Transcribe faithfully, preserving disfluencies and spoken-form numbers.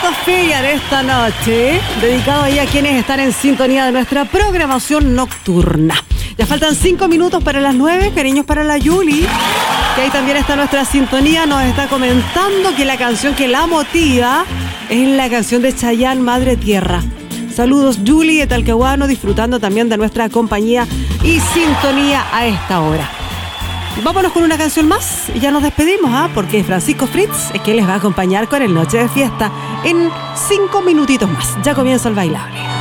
Fear esta noche, dedicado ahí a quienes están en sintonía de nuestra programación nocturna. Ya faltan cinco minutos para las nueve, cariños para la Yuli, que ahí también está nuestra sintonía, nos está comentando que la canción que la motiva es la canción de Chayanne, Madre Tierra. Saludos, Yuli de Talcahuano, disfrutando también de nuestra compañía y sintonía a esta hora. Vámonos con una canción más y ya nos despedimos, ¿ah? Porque Francisco Fritz es quien les va a acompañar con el Noche de Fiesta en cinco minutitos más. Ya comienza el bailable.